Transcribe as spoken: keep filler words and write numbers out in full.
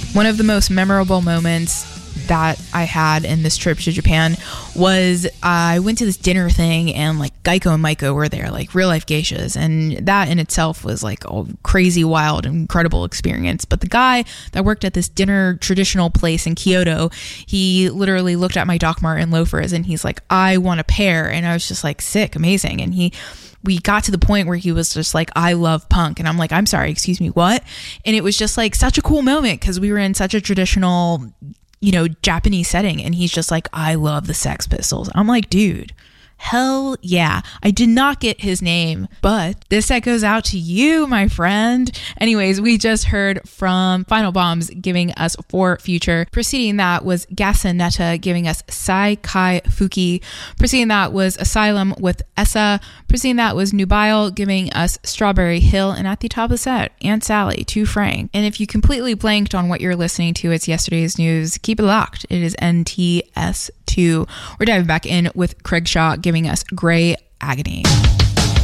One of the most memorable moments that I had in this trip to Japan was I went to this dinner thing, and like Geico and Maiko were there, like real life geishas, and that in itself was like a crazy, wild, incredible experience. But the guy that worked at this dinner traditional place in Kyoto, he literally looked at my Doc Marten loafers and he's like, I want a pair. And I was just like, sick, amazing. And he we got to the point where he was just like, I love punk. And I'm like, I'm sorry, excuse me, what? And it was just like such a cool moment because we were in such a traditional, you know, Japanese setting, and he's just like, I love the Sex Pistols. I'm like, dude, hell yeah. I did not get his name, but this set goes out to you, my friend. Anyways, we just heard from Final Bombs giving us For Future. Preceding that was Gasaneta giving us Sai Kai Fuki. Preceding that was Asylum with Essa. Preceding that was Nubile giving us Strawberry Hill. And at the top of the set, Aunt Sally, Too Frank. And if you completely blanked on what you're listening to, it's yesterday's news. Keep it locked. It is N T S two. We're diving back in with Craig Shaw giving us Grey Agony.